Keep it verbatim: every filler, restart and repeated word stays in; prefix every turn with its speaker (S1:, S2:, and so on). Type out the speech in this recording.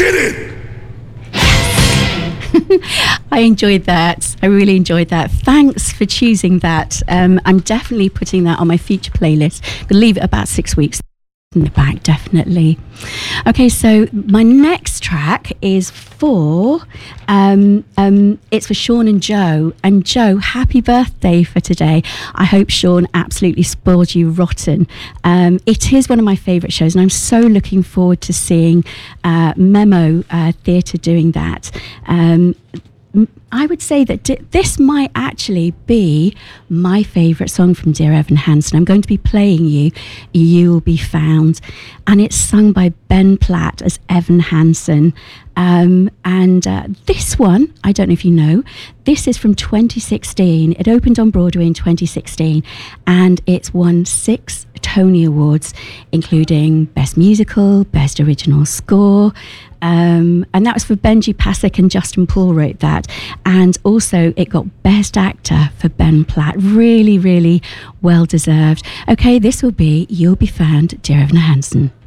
S1: get it.
S2: I enjoyed that. I really enjoyed that. Thanks for choosing that. Um, I'm definitely putting that on my future playlist. I'll leave it about six weeks in the back, definitely. Okay, so my next track is for, um, um, it's for Sean and Joe. And Joe, happy birthday for today. I hope Sean absolutely spoiled you rotten. Um, it is one of my favourite shows, and I'm so looking forward to seeing uh, Memo uh, Theatre doing that. Um, I would say that d- this might actually be my favourite song from Dear Evan Hansen. I'm going to be playing you You'll Be Found, and it's sung by Ben Platt as Evan Hansen. Um, and uh, this one, I don't know if you know, this is from twenty sixteen. It opened on Broadway in twenty sixteen, and it's won six Tony Awards, including Best Musical, Best Original Score, um, and that was for Benji Pasek, and Justin Paul wrote that. And also it got Best Actor for Ben Platt. Really, really well deserved. Okay, this will be You'll Be Found, Dear Evan Hansen.